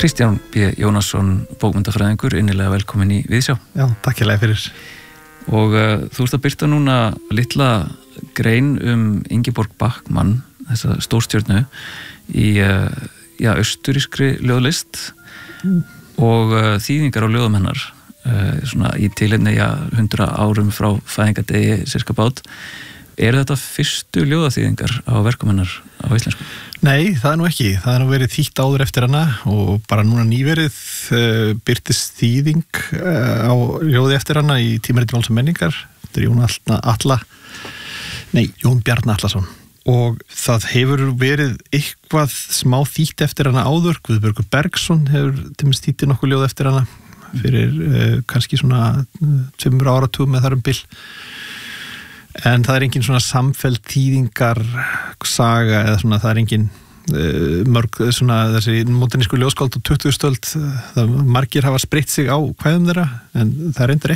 Kristján B. Jónasson, bókmyndafræðingur, innilega velkomin í Viðsjá. Já, takk hérlega fyrir. Og þú ert að birta núna litla grein Ingeborg Bachmann, þessa stórstjörnu, í austurískri ljóðlist og þýðingar á ljóðum hennar, svona í tilefni 100 árum frá fæðingadegi sirka bát. Þetta fyrstu ljóðaþýðingar á verkum hennar á íslensku? Nei, það nú ekki. Það nú verið þýtt áður eftir hana og bara núna nýverið birtist þýðing á ljóði eftir hana í Tímariti Máls og menningar. Þetta Jón Bjarni Atlason. Og það hefur verið eitthvað smá þýtt eftir hana áður. Guðbjörgur Bergsson hefur þýtt nokkuð ljóð eftir hana fyrir kannski svona 5 áratugum með þar bil. En það engin svona samfelld þýðingar saga eða svona, það engin mörg svona þessi módernísku ljóðskáld á 20. öld, margir hafa spreytt sig á kvæðum þeirra, en það reyndar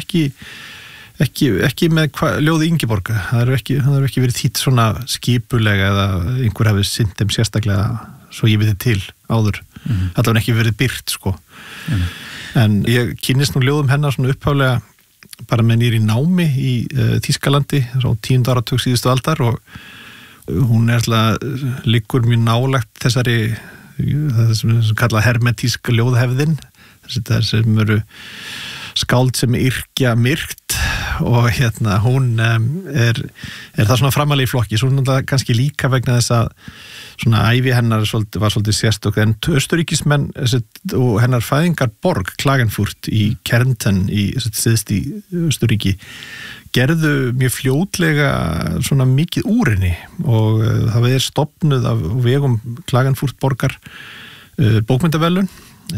ekki með ljóði Ingeborg. Það hefur ekki verið þýtt svona skipulega eða einhver hafi sinnt þeim sérstaklega svo ég viti til áður. Allavega ekki verið birt, sko. En ég kynnist nú ljóðum hennar svona upphaflega bara með nýri námi í Þýskalandi á 10. áratug síðustu aldar og hún alltaf liggur mjög nálægt þessari það sem kallað hermetíska ljóðhefðin, þess sem eru skáld sem yrkja myrkt og hún er það svona framalega í flokki, svona kannski líka vegna þess að svona ævi hennar var svolítið sérstök, en Östuríkismenn og hennar fæðingarborg Klagenfurt í Kärnten syðst í Östuríki gerðu mjög fljótlega svona mikið úr henni og það er stofnuð af vegum Klagenfurt borgar bókmyndaverðlaun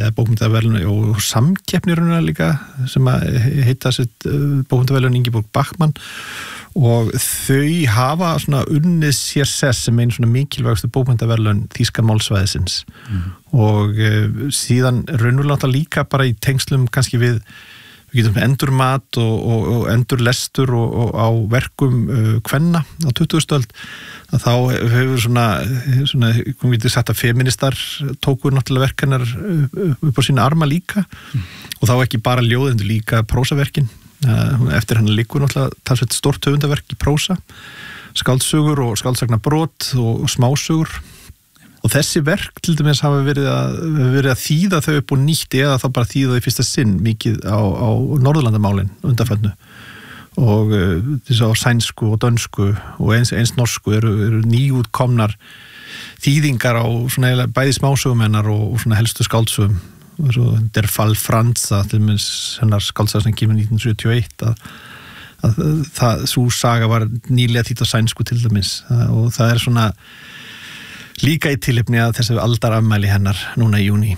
og samkeppniruna líka sem að heita bókmyndaverðlaun Ingeborg Bachmann og þau hafa svona unnið sér sess sem einn svona mikilvægstu bókmyndaverðlaun þýska málsvæðisins og síðan raunverulega líka bara í tengslum kannski við getum endurmat og endurlestur og á verkum kvenna á 20. öld að þá hefur svona kom við sagt að feministar tóku náttúrulega verk hennar upp á sína arma líka og þá ekki bara ljóðendur líka prósaverkin. Eftir hann liggur náttúrulega talsveit stórt höfundaverk í prósa, skáldsögur og skáldsagnabrot og smásögur og þessi verk til dæmis hafa verið að þýða þau upp og nýtt eða þá bara þýða þau í fyrsta sinn mikið á Norðurlandamálin undanförnu og þess að á sænsku og dönsku og eins norsku eru nýútkomnar þýðingar á svona bæði smásögum hennar og svona helstu skáldsögum. Der Fall Franza, til dæmis hennar skáldsaga sem kemur 1971 að sú saga var nýlega þýtt á sænsku til dæmis og það er svona líka í tilefni að þessu aldarafmæli hennar núna í júní.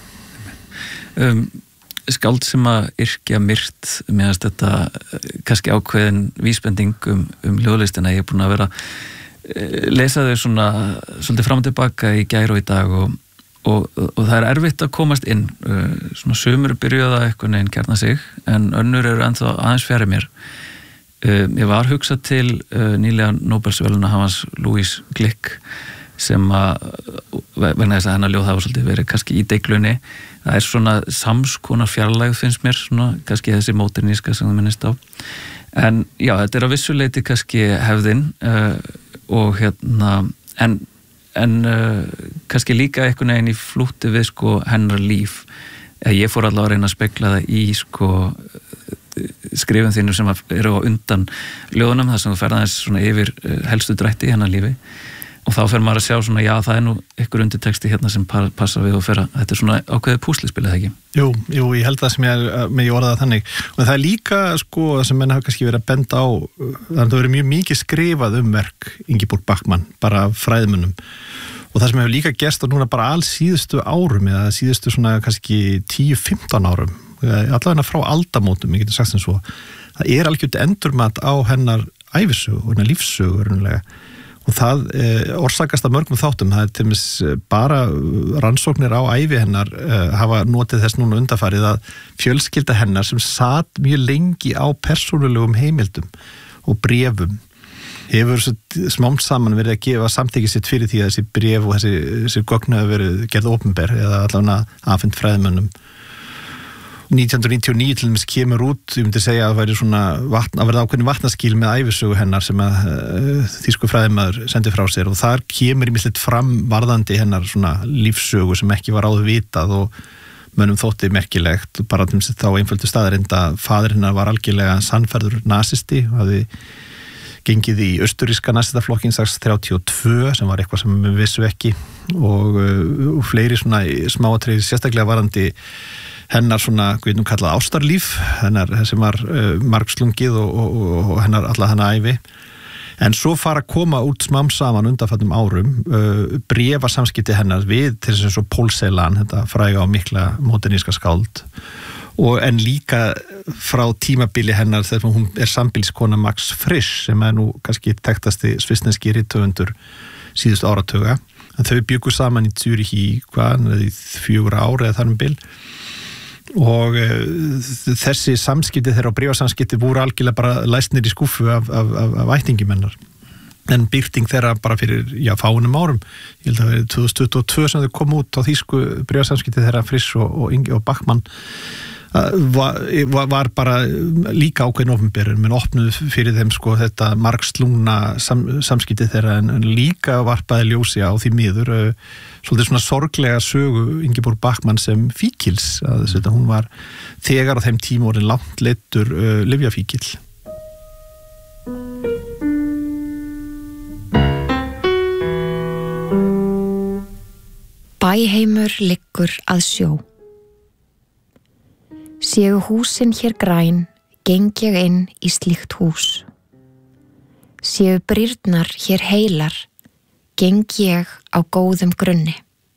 Skáld sem að yrkja myrt meðan þetta kannski ákveðin vísbending ljóðlistina. Ég er búin að vera lesa þau svona svolítið fram og tilbaka í gær og í dag og það er erfitt að komast inn. Svona sumur byrjuða eitthvað neginn kjarna sig en önnur eru ennþá aðeins fjarri mér. Ég var hugsað til nýlega Nóbelsverðlauna hafans Louise Glück sem að vegna þess að hennar ljóð hafa svolítið verið kannski í deiglunni. Það er svona samskonar fjarlægð finnst mér, svona kannski þessi móderníska sem þú minnist á. En já, þetta er að vissu leyti kannski hefðin og en kannski líka einhvern veginn í flútti við sko hennar líf. Ég fór allavega að reyna að spegla það í sko skrifum þínu sem eru á undan ljóðunum, þar sem þú ferð aðeins svona yfir helstu drætti í hennar lífi. Og þá fer maður að sjá svona, já, það er nú ykkur undirteksti hérna sem passa við og þetta er svona ákveðið púslispil, eða ekki? Jú, ég held það sem ég orðaði þannig. Og það er líka, sko, sem menn hafa kannski verið að benda á, þannig að það verið mjög mikið skrifað verk Ingeborg Bachmann, bara fræðmönnum. Og það sem hefur líka gerst á núna bara alls síðustu árum, eða síðustu svona kannski 10-15 árum, allavega frá aldamótum, ég getur sagt sem svo, það er algjört endurmat á hennar ævisögu og hennar lífssögu, raunlega. Og það orsakast af mörgum þáttum. Það er til dæmis bara rannsóknir á ævi hennar hafa notið þess núna undanfarið að fjölskylda hennar sem sat mjög lengi á persónulegum heimildum og bréfum hefur smám saman verið að gefa samþykki sitt fyrir því að þessi bréf og þessi gögn hafa verið gerð opinber eða allavega afhent fræðimönnum. 1999 til dæmis kemur út, ég myndi segja að það væri svona að verða ákveðin vatnaskil með ævisögu hennar sem að þýsku fræðimaður sendi frá sér og þar kemur ýmislegt fram varðandi hennar svona lífssögu sem ekki var áður vitað og mönnum þótti merkilegt, bara til þess að þá einföldu staðarind að faðir hennar var algjörlega sannfærður nasisti, hafði gengið í austuríska nasistaflokkin 32 sem var eitthvað sem við vissu ekki og fleiri svona smáatriði sérstaklega varðandi hennar svona, hvað nú kallað ástarlíf, hennar sem var margslungið og hennar alla hennar ævi. En svo fara að koma út smám saman undanfættum árum bréfasamskipti hennar við til þess að Paul Celan, þetta fræga og mikla moderníska skáld en líka frá tímabili hennar þegar hún sambýliskona Max Frisch sem nú kannski þekktasti svissneski rithöfundur síðustu áratuga. En þau bjuggu saman í Zürich í 4 ár eða þar bil og þessi samskipti þeirra og bréfasamskipti voru algjörlega bara læsnir í skúffu af ættingjum hennar. En birting þeirra bara fyrir, fáunum árum, ég held að það verið 2022 sem þau kom út á þýsku bréfasamskipti þeirra Frisch og Bachmann var bara líka ákveðin opinberun, menn opnuð fyrir þeim þetta margslungna samskipti þeirra en líka varpaði ljósi á því miður svolítið svona sorglega sögu Ingeborg Bachmann sem fíkils að hún var þegar á þeim tíma orðin langt leiddur lyfjafíkil. Bæheimur liggur að sjó. Séu húsin hér græn, geng ég inn í slíkt hús. Séu brýrnar hér heilar, geng ég á góðum grunni.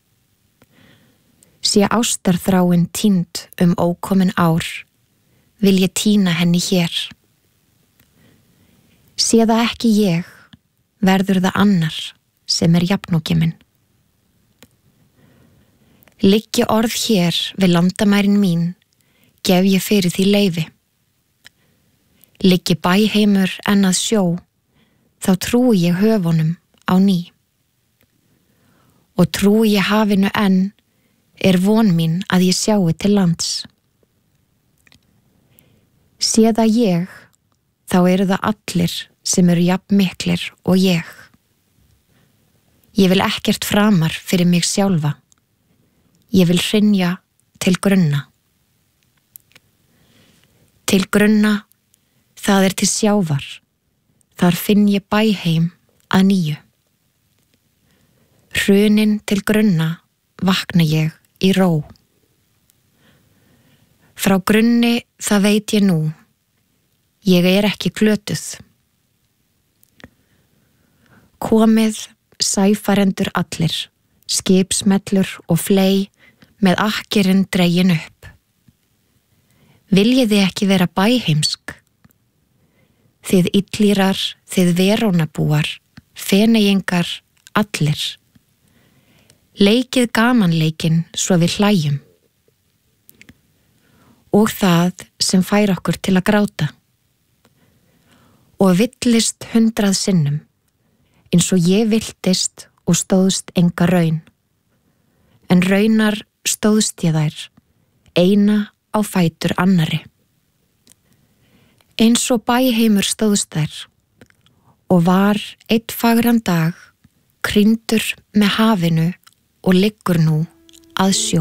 Sé ástarþráin týnd ókomin ár, vil ég týna henni hér. Sé það ekki ég, verður það annar sem jafnóki minn. Liggi orð hér við landamærin mín, gef ég fyrir því leyfi. Liggi bæheimur enn að sjó, þá trúi ég höfunum á ný. Og trúi ég hafinu enn, von mín að ég sjái til lands. Sé það ég, þá eru það allir sem jafn miklir og ég. Ég vil ekkert framar fyrir mig sjálfa. Ég vil hrynja til grunna. Til grunna, það til sjávar, þar finn ég bæheim að nýju. Hrunin til grunna vakna ég í ró. Frá grunni það veit ég nú, ég ekki glötuð. Komið sæfarendur allir, skipsmellur og fley með akkirinn dregin upp. Viljið þið ekki vera bæheimsk? Þið illýrar, þið verónabúar, feneyingar, allir. Leikið gamanleikin svo við hlæjum. Og það sem fær okkur til að gráta. Og villist 100 sinnum, eins og ég villtist og stóðst enga raun. En raunar stóðst ég þær, eina á fætur annari. Eins og bæheimur stóðst þær og var einn fagran dag krýndur með hafinu og liggur nú að sjó.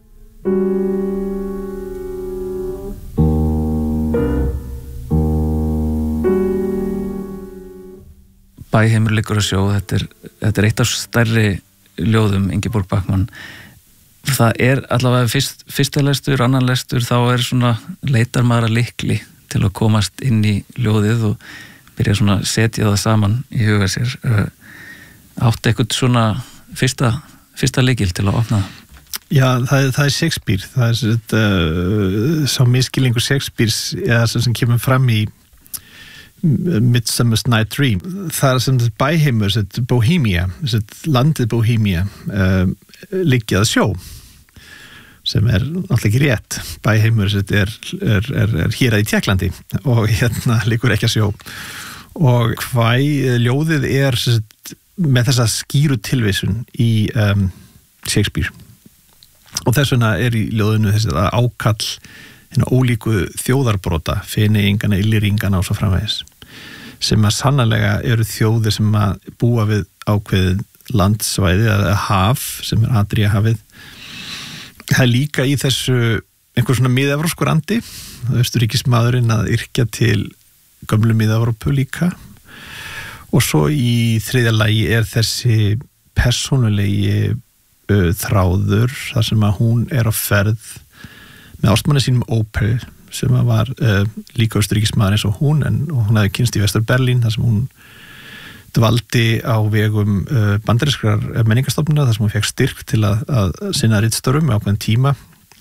Bæheimur liggur að sjó, þetta er eitt af stærri ljóðum Ingeborg Bachmann. Það allavega fyrsta lestur, annan lestur, þá svona leitar maður að lykli til að komast inn í ljóðið og byrja svona að setja það saman í huga sér. Áttu eitthvað svona fyrsta lykil til að opna það? Já, það Shakespeare, það sá miskilningur Shakespeares sem kemur fram í Midsummer Night's Dream. Það sem bæheimur, Bohemia, landið Bohemia, liggja að sjó, sem náttúrulega ekki rétt. Bæheimur er hér í Tékklandi og hérna liggur ekki að sjó. og ljóðið með þessa skýru tilvísun í Shakespeare og þess vegna í ljóðinu þessi ákall hérna ólíku þjóðarbrota, Feneyingana, Illýringana og svo framvegis sem að sannarlega eru þjóðir sem að búa við ákveðin landsvæði eða haf sem Adríahafið. Það líka í þessu einhver svona miðevrópskur andi, Austurríkismaðurinn að yrkja til gömlu Mið-Evrópu líka og svo í þriðja lagi þessi persónulegi þráður þar sem að hún á ferð með ástmanni sínum Opel sem að var líka Austurríkismaður eins og hún og hún hefði kynst í Vestur-Berlín þar sem hún dvaldi á vegum bandarískrar menningarstofnunar þar sem hún fekk styrk til að sinna ritstörfum með ákveðin tíma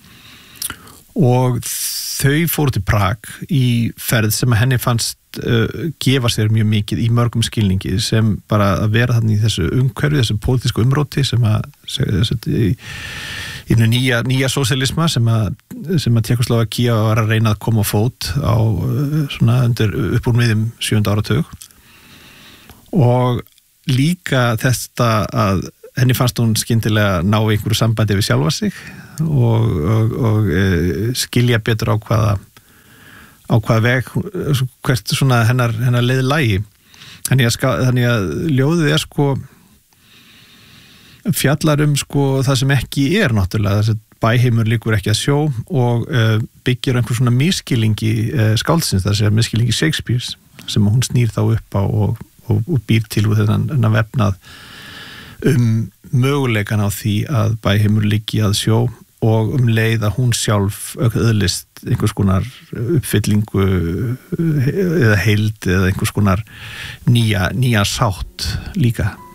og þau fóru til Prag í ferð sem að henni fannst gefa sér mjög mikið í mörgum skilningi sem bara að vera þarna í þessu umhverfi, þessu pólitísku umróti sem að í nýja sósíalisma sem að Tékkóslóvakía var að reyna að koma á fót á svona undir upp úr miðjum 7. áratug og líka þetta að henni fannst hún skyndilega ná einhverju sambandi við sjálfa sig og skilja betur á hvaða veg hvert svona hennar leið lægi þannig að ljóðið sko fjallar það sem ekki náttúrulega þessi bæheimur líkur ekki að sjó og byggir einhver svona misskilningi skáldsins, það sé misskilningi Shakespeares sem hún snýr þá upp á og býr til úr þennan vefnað möguleikan á því að bæheimur liggi að sjó og leið að hún sjálf öðlist einhvers konar uppfyllingu eða heild eða einhvers konar nýja sátt líka.